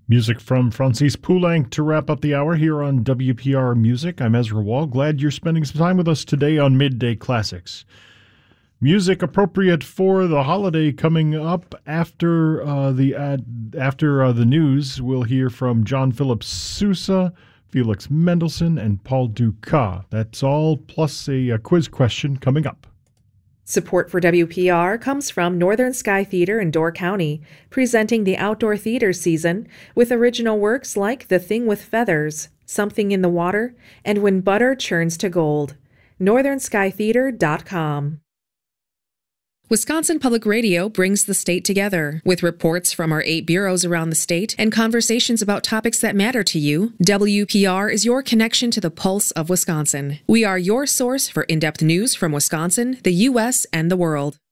Music from Francis Poulenc to wrap up the hour here on WPR Music. I'm Ezra Wall. Glad you're spending some time with us today on Midday Classics. Music appropriate for the holiday coming up after the news. We'll hear from John Philip Sousa, Felix Mendelssohn, and Paul Dukas. That's all, plus a quiz question coming up. Support for WPR comes from Northern Sky Theater in Door County, presenting the outdoor theater season with original works like The Thing with Feathers, Something in the Water, and When Butter Churns to Gold. NorthernSkyTheater.com. Wisconsin Public Radio brings the state together. With reports from our 8 bureaus around the state and conversations about topics that matter to you, WPR is your connection to the pulse of Wisconsin. We are your source for in-depth news from Wisconsin, the U.S., and the world.